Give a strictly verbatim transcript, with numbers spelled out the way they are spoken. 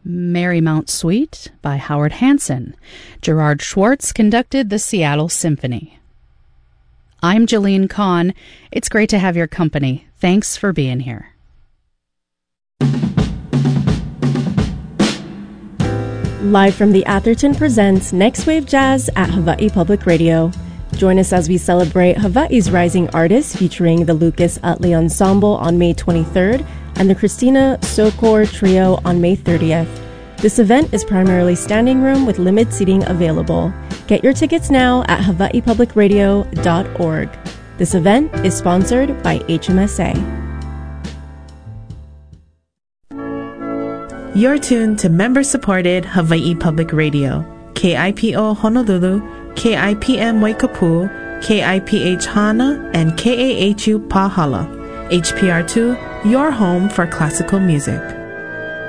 Marymount Suite by Howard Hanson. Gerard Schwartz conducted the Seattle Symphony. I'm Jillian Kahn. It's great to have your company. Thanks for being here. Live from the Atherton presents Next Wave Jazz at Hawaii Public Radio. Join us as we celebrate Hawaii's rising artists featuring the Lucas Utley Ensemble on May twenty-third and the Christina Sokor Trio on May thirtieth. This event is primarily standing room with limited seating available. Get your tickets now at hawaii public radio dot org. This event is sponsored by H M S A. You're tuned to member-supported Hawaii Public Radio, K I P O Honolulu, K I P M Waikapu, K I P H Hana, and K A H U Pahala. H P R two, your home for classical music.